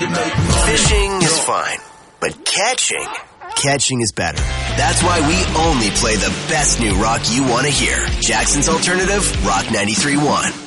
Fishing is fine, but catching is better. That's why we only play the best new rock you want to hear. Jackson's Alternative, Rock 93.1.